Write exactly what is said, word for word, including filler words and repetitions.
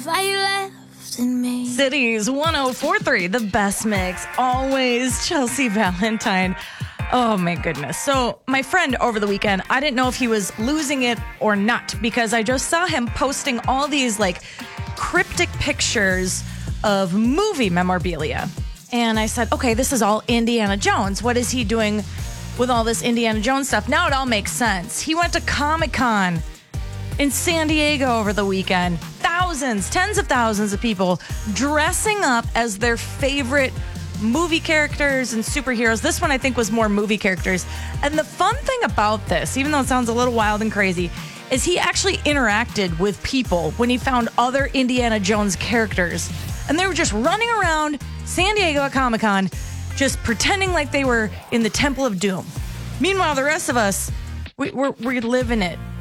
fire left in me. Cities one oh four point three, the best mix. Always Chelsea Valentine. Oh my goodness. So my friend over the weekend, I didn't know if he was losing it or not because I just saw him posting all these like cryptic pictures of movie memorabilia. And I said, okay, this is all Indiana Jones. What is he doing with all this Indiana Jones stuff? Now it all makes sense. He went to Comic-Con in San Diego over the weekend. Thousands, tens of thousands of people dressing up as their favorite movie characters and superheroes. This one I think was more movie characters. And the fun thing about this, even though it sounds a little wild and crazy, is he actually interacted with people when he found other Indiana Jones characters. And they were just running around San Diego at Comic-Con, just pretending like they were in the Temple of Doom. Meanwhile, the rest of us, we, we're, we're living it.